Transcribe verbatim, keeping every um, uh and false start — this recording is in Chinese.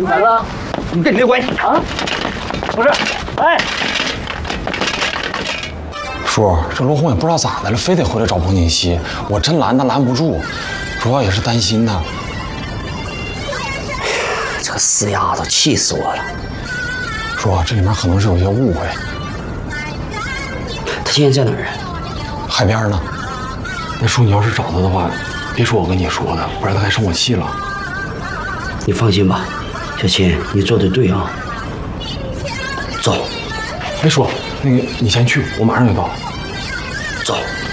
咋了？你跟你没关系啊？不是，哎， 叔，这罗红也不知道咋的了，非得回来找彭锦熙，我真拦他拦不住，主要也是担心他。 这个死丫头气死我了！ 叔，这里面可能是有些误会。 他现在在哪儿啊？ 海边呢。那叔，你要是找他的话，别说我跟你说的，不然他还生我气了。 你放心吧，小秦，你做的对啊。走。 哎，叔，那个你先去，我马上就到。 走。